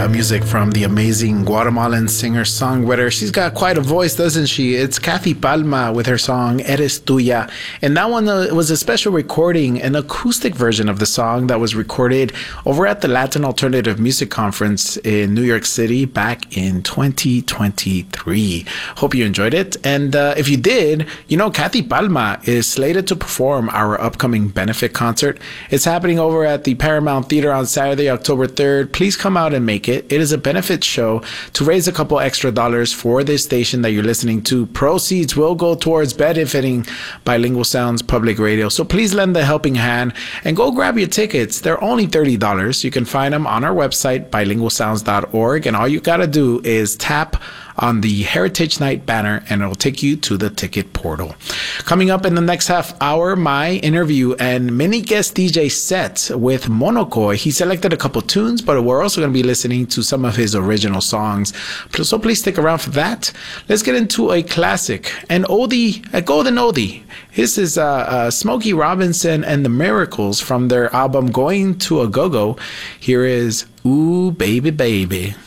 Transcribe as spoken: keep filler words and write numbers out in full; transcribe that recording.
uh, music from the amazing Guatemalan singer-songwriter. She's got quite a voice, doesn't she? It's Kathy Palma with her song Eres Tuya. And that one uh, was a special recording, an acoustic version of the song that was recorded over at the Latin Alternative Music Conference in New York City back in twenty twenty-three. Hope you enjoyed it. And uh, if you did, you know, Kathy Palma is slated to perform our upcoming benefit concert. It's happening over at the Paramount Theater on Saturday, October third. Please come out and make it. It is a benefit show to raise a couple extra dollars for this station that you're listening to. Proceeds will go towards benefiting Bilingual Sounds Public Radio. So please lend a helping hand and go grab your tickets. They're only thirty dollars. You can find them on our website, bilingual sounds dot org. And all you got to do is tap on the Heritage Night banner and it'll take you to the ticket portal. Coming up in the next half hour, my interview and mini guest D J set with Monokoy. He selected a couple tunes, but we're also going to be listening to some of his original songs. So please stick around for that. Let's get into a classic, an oldie, a golden oldie. This is uh, uh, Smokey Robinson and the Miracles from their album Going to a Go-Go. Here is Ooh Baby Baby.